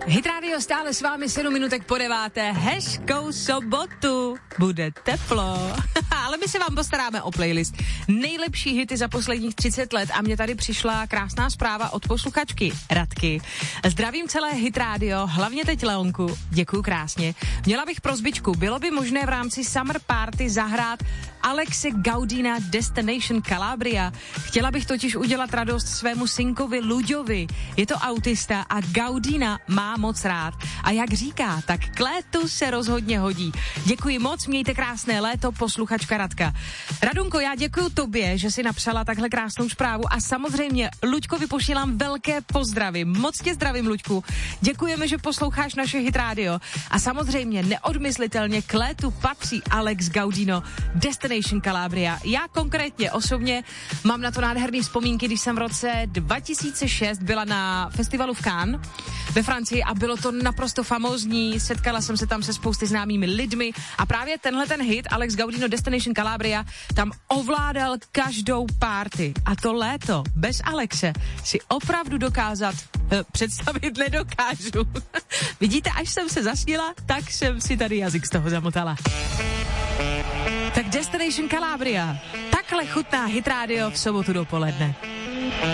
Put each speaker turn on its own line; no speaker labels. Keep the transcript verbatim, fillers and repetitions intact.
Hit Radio stále s vámi sedm minutek po deváté. Hezkou sobotu. Bude teplo. Ale my se vám postaráme o playlist. Nejlepší hity za posledních třicet let a mně tady přišla krásná zpráva od posluchačky Radky. Zdravím celé Hit Radio, hlavně teď Leonku. Děkuju krásně. Měla bych prosbičku. Bylo by možné v rámci Summer Party zahrát Alexe Gaudina Destination Calabria. Chtěla bych totiž udělat radost svému synkovi Luďovi. Je to autista a Gaudina má moc rád. A jak říká, tak k létu se rozhodně hodí. Děkuji moc, mějte krásné léto, posluchačka Radka. Radunko, já děkuji tobě, že jsi napsala takhle krásnou zprávu a samozřejmě Luďkovi posílám velké pozdravy. Moc tě zdravím, Luďku. Děkujeme, že posloucháš naše Hit Radio. A samozřejmě neodmyslitelně k létu patří Alex Gaudino Destination Calabria. Já konkrétně osobně mám na to nádherný vzpomínky, když jsem v roce dva tisíce šest byla na festivalu v Cannes ve Francii a bylo to naprosto famózní, setkala jsem se tam se spousty známými lidmi a právě tenhle ten hit Alex Gaudino Destination Calabria tam ovládal každou party. A to léto bez Alexe si opravdu dokázat eh, představit nedokážu. Vidíte, až jsem se zasnila, tak jsem si tady jazyk z toho zamotala. Tak Destination Calabria. Takhle chutná Hit Radio v sobotu dopoledne.